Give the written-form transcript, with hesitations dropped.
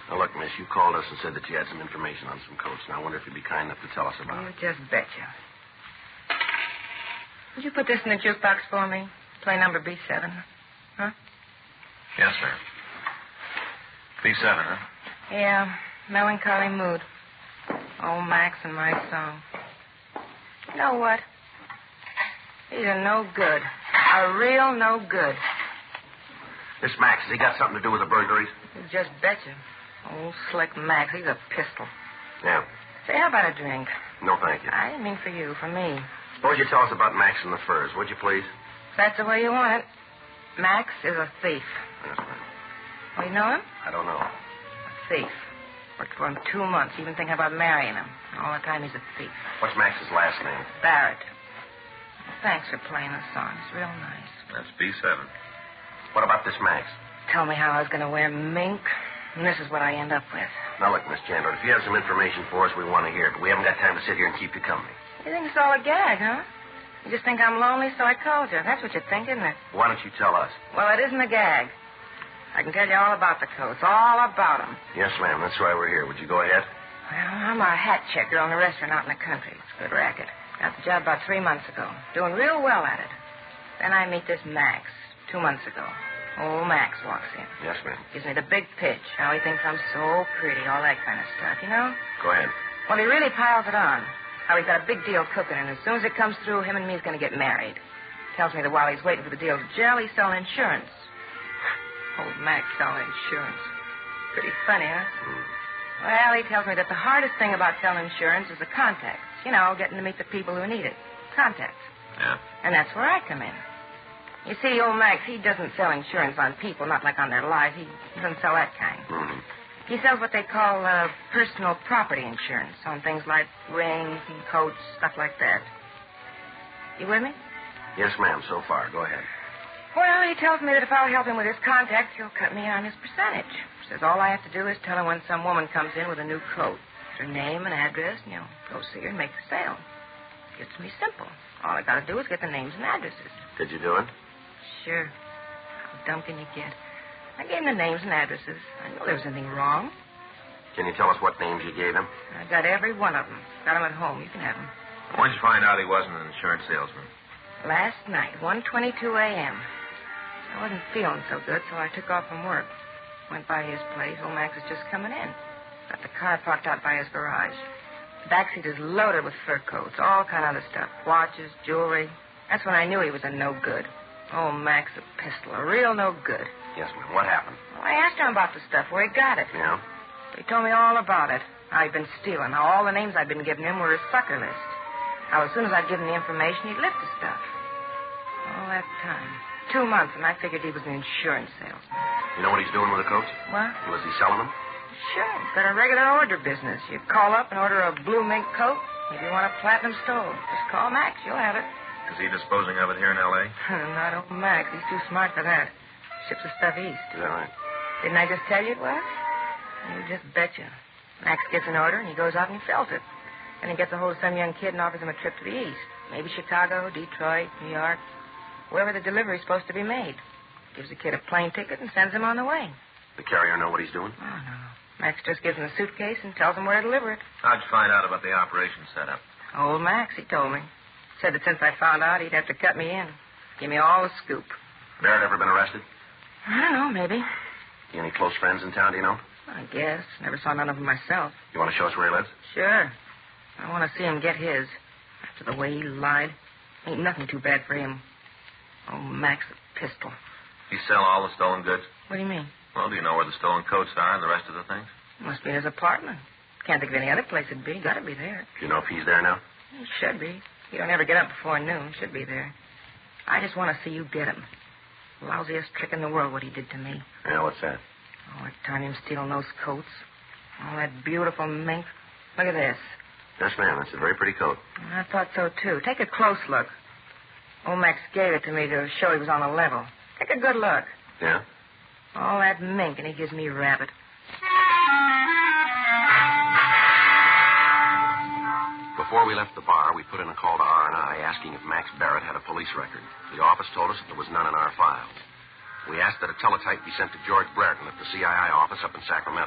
Now, look, miss, you called us and said that you had some information on some coats. Now, I wonder if you'd be kind enough to tell us about it. You just betcha. Would you put this in the jukebox for me? Play number B7. Huh? Yes, sir. B7, huh? Yeah, melancholy mood. Oh, Max and my song. You know what? These are no good. A real no good. This Max, has he got something to do with the burglaries? You just betcha. Old slick Max, he's a pistol. Yeah. Say, how about a drink? No, thank you. I didn't mean for you, for me. Suppose you tell us about Max and the furs, would you, please? If that's the way you want it. Max is a thief. Yes, ma'am. Oh, you know him? I don't know. A thief. Worked for him 2 months, even thinking about marrying him. All the time he's a thief. What's Max's last name? Barrett. Thanks for playing the song. It's real nice. That's B7. What about this Max? Told me how I was going to wear mink, and this is what I end up with. Now, look, Miss Chandler, if you have some information for us, we want to hear it, but we haven't got time to sit here and keep you company. You think it's all a gag, huh? You just think I'm lonely, so I called you. That's what you think, isn't it? Why don't you tell us? Well, it isn't a gag. I can tell you all about the coats, all about them. Yes, ma'am. That's why we're here. Would you go ahead? Well, I'm a hat checker on a restaurant out in the country. It's a good racket. Got the job about 3 months ago. Doing real well at it. Then I meet this Max 2 months ago. Old Max walks in. Yes, ma'am. Gives me the big pitch. How he thinks I'm so pretty, all that kind of stuff, you know? Go ahead. Well, he really piles it on. How he's got a big deal cooking, and as soon as it comes through, him and me's going to get married. Tells me that while he's waiting for the deal to gel, he's selling insurance. Old Max selling insurance. Pretty funny, huh? Well, he tells me that the hardest thing about selling insurance is the contacts. You know, getting to meet the people who need it. Contacts. Yeah. And that's where I come in. You see, old Max, he doesn't sell insurance on people, not like on their lives. He doesn't sell that kind. Mm-hmm. He sells what they call personal property insurance on things like rings and coats, stuff like that. You with me? Yes, ma'am, so far. Go ahead. Well, he tells me that if I'll help him with his contacts, he'll cut me on his percentage. Says all I have to do is tell him when some woman comes in with a new coat. Her name and address, and he'll go see her and make the sale. It's me simple. All I got to do is get the names and addresses. Did you do it? Sure. How dumb can you get? I gave him the names and addresses. I knew there was anything wrong. Can you tell us what names you gave him? I got every one of them. Got them at home. You can have them. When'd you find out he wasn't an insurance salesman? Last night, 1:22 a.m. I wasn't feeling so good, so I took off from work. Went by his place. Old Max was just coming in. Got the car parked out by his garage. The backseat is loaded with fur coats, all kind of other stuff. Watches, jewelry. That's when I knew he was a no good. Oh, Max, a pistol. A real no good. Yes, ma'am. What happened? Well, I asked him about the stuff, where he got it. Yeah? He told me all about it. How he'd been stealing. How all the names I'd been giving him were his sucker list. How as soon as I'd given the information, he'd lift the stuff. All that time. 2 months, and I figured he was an insurance salesman. You know what he's doing with the coats? What? Was he selling them? Sure. He's got a regular order business. You call up and order a blue mink coat. If you want a platinum stole, just call Max. You'll have it. Is he disposing of it here in L.A.? Not old Max. He's too smart for that. Ships the stuff east. Is that right? Didn't I just tell you it was? You just betcha. Max gets an order, and he goes out and he sells it. Then he gets a hold of some young kid and offers him a trip to the east. Maybe Chicago, Detroit, New York. Wherever the delivery's supposed to be made. Gives the kid a plane ticket and sends him on the way. The carrier know what he's doing? Oh, no. Max just gives him a suitcase and tells him where to deliver it. How'd you find out about the operation setup? Old Max, he told me. Said that since I found out, he'd have to cut me in. Give me all the scoop. Barrett ever been arrested? I don't know, maybe. You any close friends in town, do you know? I guess. Never saw none of them myself. You want to show us where he lives? Sure. I want to see him get his. After the way he lied. Ain't nothing too bad for him. Oh, Max, a pistol. You sell all the stolen goods? What do you mean? Well, do you know where the stolen coats are and the rest of the things? Must be in his apartment. Can't think of any other place it'd be. Gotta be there. Do you know if he's there now? He should be. He don't ever get up before noon. Should be there. I just want to see you get him. Lousiest trick in the world what he did to me. Yeah, what's that? Oh, that time him stealing those coats. All that beautiful mink. Look at this. Yes, ma'am. That's a very pretty coat. I thought so, too. Take a close look. Old Max gave it to me to show he was on a level. Take a good look. Yeah? All that mink, and he gives me rabbit. Before we left the bar, we put in a call to R&I asking if Max Barrett had a police record. The office told us that there was none in our files. We asked that a teletype be sent to George Brereton at the CII office up in Sacramento.